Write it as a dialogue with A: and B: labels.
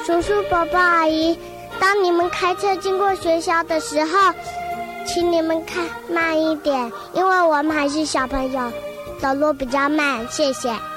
A: 叔叔、伯伯、阿姨，当你们开车经过学校的时候，请你们开慢一点，因为我们还是小朋友，走路比较慢，谢谢。